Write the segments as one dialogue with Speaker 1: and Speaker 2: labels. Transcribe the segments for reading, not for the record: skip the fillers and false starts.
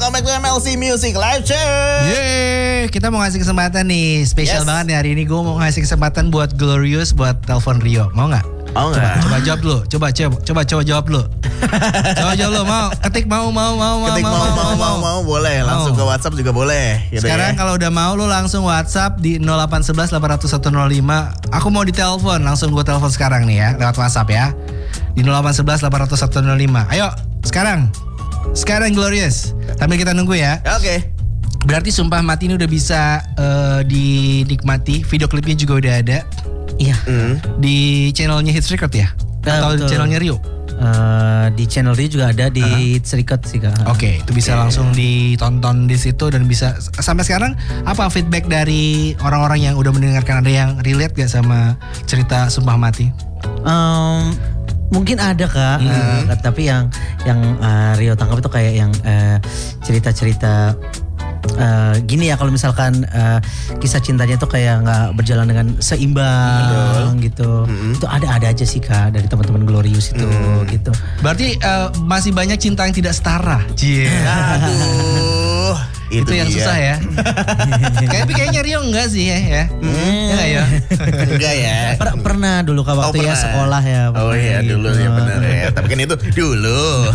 Speaker 1: welcome back to MLC Music Live Chat.
Speaker 2: Yeay, kita mau ngasih kesempatan nih, spesial banget nih hari ini. Gue mau ngasih kesempatan buat Glorious buat telepon Rio, mau nggak?
Speaker 1: Mau nggak?
Speaker 2: Coba jawab dulu, coba jawab dulu. Coba jawab dulu, mau? Ketik mau,
Speaker 1: boleh. Langsung ke WhatsApp juga boleh. Gitu
Speaker 2: sekarang
Speaker 1: ya.
Speaker 2: kalau udah mau lu langsung WhatsApp di 0811 800 105. Aku mau ditelepon, langsung gue telepon sekarang nih ya, lewat WhatsApp ya. Di 0811 800 105. Ayo, sekarang Glorious. Sambil kita nunggu ya.
Speaker 1: Oke.
Speaker 2: Berarti Sumpah Mati ini udah bisa dinikmati. Video klipnya juga udah ada.
Speaker 3: Iya.
Speaker 2: Di channelnya Hits Record ya? Atau
Speaker 3: betul.
Speaker 2: channelnya Rio?
Speaker 3: Di channel Rio juga ada, di Hits Record sih Kak.
Speaker 2: Oke, itu bisa langsung ditonton di situ dan bisa sampai sekarang apa feedback dari orang-orang yang udah mendengarkan, ada yang relate gak sama cerita Sumpah Mati?
Speaker 3: Mungkin ada Kak, tapi yang Rio tangkap itu kayak yang cerita-cerita gini ya, kalau misalkan kisah cintanya tuh kayak nggak berjalan dengan seimbang gitu. Itu ada aja sih Kak dari teman-teman Glorious itu gitu.
Speaker 2: Berarti masih banyak cinta yang tidak setara.
Speaker 1: Aduh,
Speaker 2: itu yang
Speaker 1: dia.
Speaker 2: susah ya. Kayaknya Rio enggak sih ya. Enggak ya.
Speaker 1: Enggak ya.
Speaker 3: Pernah dulu Kak waktu ya
Speaker 1: pernah.
Speaker 3: sekolah ya.
Speaker 1: Oh iya dulu ya benar ya. Tapi kan itu dulu.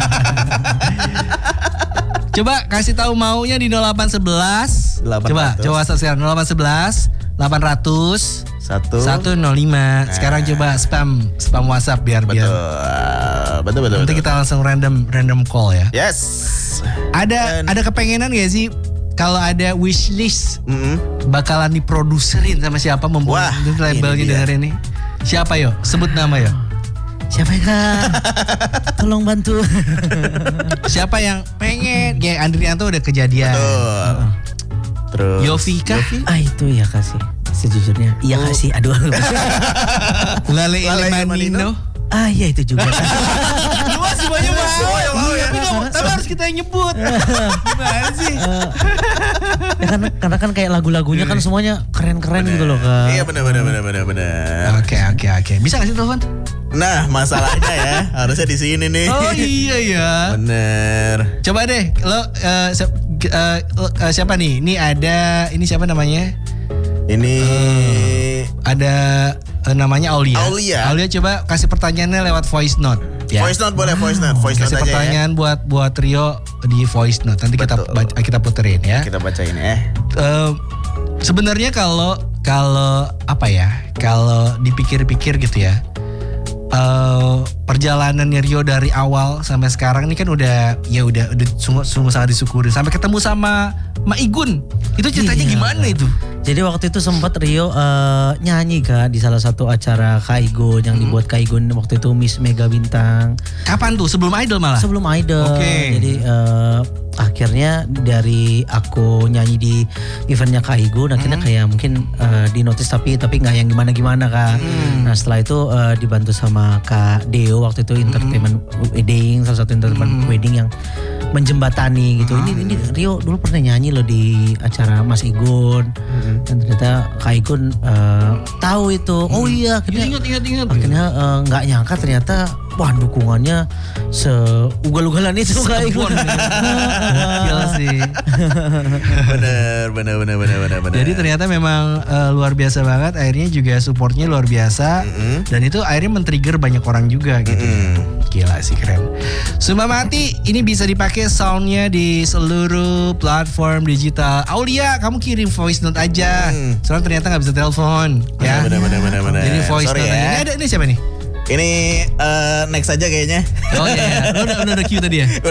Speaker 2: Coba kasih tahu maunya di 0811.
Speaker 1: 800.
Speaker 2: Coba WhatsApp sekarang 0811 800 105. Sekarang coba spam WhatsApp biar.
Speaker 1: Betul.
Speaker 2: Nanti kita langsung random call ya.
Speaker 1: Yes.
Speaker 2: Ada kepengenan gak sih kalau ada wishlist bakalan diproduserin sama siapa, membuat labelnya
Speaker 1: ini dia.
Speaker 2: dengerin nih? Siapa yo? Sebut nama yo.
Speaker 3: Siapa ya Kak? Tolong bantu.
Speaker 2: Siapa yang pengen? Kayak Andrianto udah kejadian.
Speaker 1: Betul. Terus
Speaker 2: Yofi kah?
Speaker 3: Itu ya Kak sih. Sejujurnya iya Kak sih. Aduh.
Speaker 2: Lale Manino.
Speaker 3: Iya itu juga.
Speaker 2: Lu masih banyak mau ya. Tapi harus kita yang nyebut. Gimana sih?
Speaker 3: Ya karena kan kayak lagu-lagunya kan semuanya keren-keren gitu loh Kak.
Speaker 1: Iya benar.
Speaker 2: Oke. Bisa gak sih telepon?
Speaker 1: Nah masalahnya ya harusnya di sini nih.
Speaker 2: Oh iya ya.
Speaker 1: Bener.
Speaker 2: Coba deh lo siapa nih? Ini siapa namanya?
Speaker 1: Ini
Speaker 2: Ada namanya Aulia.
Speaker 1: Aulia.
Speaker 2: Coba kasih pertanyaannya lewat voice note. Ya.
Speaker 1: voice note boleh, voice note
Speaker 2: Kasih
Speaker 1: aja
Speaker 2: pertanyaan buat Rio di voice note. Nanti kita puterin ya.
Speaker 1: Kita bacain
Speaker 2: Sebenarnya kalau apa ya? Kalau dipikir-pikir gitu ya. Perjalanannya Rio dari awal sampai sekarang ini kan udah sungguh sangat disyukuri. Sampai ketemu sama Ma Igun. Itu ceritanya gimana itu?
Speaker 3: Jadi waktu itu sempat Rio nyanyi Kak di salah satu acara Kak Igun yang dibuat Kak Igun waktu itu Miss Mega Bintang.
Speaker 2: Kapan tuh? Sebelum Idol malah?
Speaker 3: Sebelum Idol.
Speaker 2: Oke.
Speaker 3: Jadi akhirnya dari aku nyanyi di eventnya Kak Igun, akhirnya kayak mungkin di notice tapi nggak yang gimana Kak. Nah setelah itu dibantu sama Kak Deo waktu itu entertainment wedding, salah satu entertainment wedding yang menjembatani gitu. Ini Rio dulu pernah nyanyi loh di acara Mas Igun. Dan ternyata Kak Igun tahu itu. Oh iya, akhirnya
Speaker 2: ingat.
Speaker 3: akhirnya nggak nyangka ternyata wah dukungannya seugal-ugalan itu Kak Igun.
Speaker 2: Gila sih.
Speaker 1: Bener.
Speaker 2: Jadi ternyata memang luar biasa banget. Akhirnya juga supportnya luar biasa. Dan itu akhirnya men-trigger banyak orang juga gitu. Gila sih, keren. Sumpah Mati ini bisa dipakai soundnya di seluruh platform digital. Aulia, kamu kirim voice note aja. Soalnya ternyata nggak bisa telepon. Ya.
Speaker 1: Bener.
Speaker 2: Jadi voice
Speaker 1: Sorry
Speaker 2: note
Speaker 1: ya.
Speaker 2: aja. Ini siapa nih?
Speaker 1: Ini next aja kayaknya.
Speaker 2: Oh iya. Lo udah cue tadi ya?